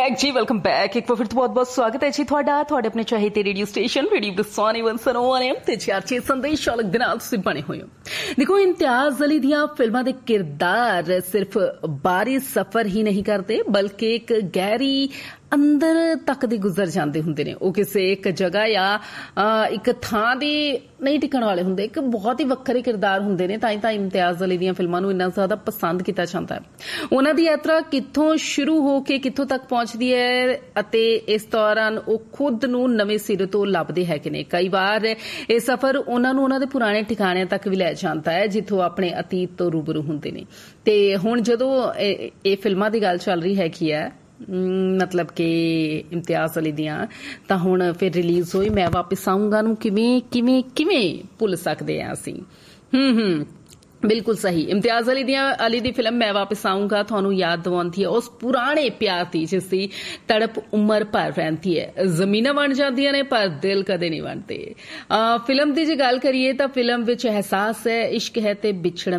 Back जी, welcome back. एक बार फिर तो बहुत बहुत स्वागत है जी ਤੁਹਾਡਾ ਆਪਣੇ ਚਾਹੀਦੇ ਰੇਡੀਓ ਸਟੇਸ਼ਨ ਰੇਡੀਓ ਬਸਾਨੀ 101 ਤੇ ਚਾਰਚੇ ਸੰਦੇਸ਼ ਚਾਲਕ ਦੇ ਨਾਲ ਤੁਸੀਂ ਬਣੇ ਹੋਏ ਹੋ। ਦੇਖੋ, ਇਮਤਿਆਜ਼ ਅਲੀ ਦੀਆਂ ਫਿਲਮਾਂ ਦੇ ਕਿਰਦਾਰ ਸਿਰਫ ਬਾਹਰੀ ਸਫ਼ਰ ਹੀ ਨਹੀਂ ਕਰਦੇ ਬਲਕਿ ਇੱਕ ਗਹਿਰੀ ਅੰਦਰ ਤੱਕ ਦੀ ਗੁਜ਼ਰ ਜਾਂਦੇ ਹੁੰਦੇ ਨੇ। ਉਹ ਕਿਸੇ ਇੱਕ ਜਗ੍ਹਾ ਜਾਂ ਇੱਕ ਥਾਂ ਦੀ ਨਹੀਂ ਟਿਕਣ ਵਾਲੇ ਹੁੰਦੇ, ਇੱਕ ਬਹੁਤ ਹੀ ਵੱਖਰੇ ਕਿਰਦਾਰ ਹੁੰਦੇ ਨੇ। ਤਾਂ ਇਮਤਿਆਜ਼ ਅਲੀ ਦੀਆਂ ਫਿਲਮਾਂ ਨੂੰ ਇੰਨਾ ਜ਼ਿਆਦਾ ਪਸੰਦ ਕੀਤਾ ਜਾਂਦਾ ਹੈ। ਉਹਨਾਂ ਦੀ ਯਾਤਰਾ ਕਿੱਥੋਂ ਸ਼ੁਰੂ ਹੋ ਕੇ ਕਿੱਥੋਂ ਤੱਕ ਪਹੁੰਚਦੀ ਹੈ ਅਤੇ ਇਸ ਦੌਰਾਨ ਉਹ ਖੁਦ ਨੂੰ ਨਵੇਂ ਸਿਰੇ ਤੋਂ ਲੱਭਦੇ ਹੈਗੇ ਨੇ। ਕਈ ਵਾਰ ਇਹ ਸਫ਼ਰ ਉਹਨਾਂ ਨੂੰ ਉਹਨਾਂ ਦੇ ਪੁਰਾਣੇ ਠਿਕਾਣਿਆਂ ਤੱਕ ਵੀ ਲੈ ਜਾਂਦਾ ਹੈ ਜਿੱਥੋਂ ਆਪਣੇ ਅਤੀਤ ਤੋਂ ਰੂਬਰੂ ਹੁੰਦੇ ਨੇ। ਤੇ ਹੁਣ ਜਦੋਂ ਇਹ ਫਿਲਮਾਂ ਦੀ ਗੱਲ ਚੱਲ ਰਹੀ ਹੈਗੀ ਹੈ, ਮਤਲਬ ਕਿ ਇਮਤਿਆਜ਼ ਅਲੀ ਦੀਆਂ, ਤਾਂ ਹੁਣ ਫਿਰ ਰਿਲੀਜ਼ ਹੋਈ ਮੈਂ ਵਾਪਿਸ ਆਊਂਗਾ ਨੂੰ ਕਿਵੇਂ ਕਿਵੇਂ ਕਿਵੇਂ ਭੁੱਲ ਸਕਦੇ ਹਾਂ ਅਸੀਂ। बिल्कुल सही। इम्तियाज अली दी फिल्म मैं वापस आऊंगा थानू याद दिवाउंदी है उस पुराने प्यार दी जिसदी तड़प उम्र भर रहती है। जमीनां बन जांदियां ने पर दिल कदे नहीं बनते। फिल्म दी जे गल करिए तां फिल्म विच एहसास है, इश्क है ते बिछड़न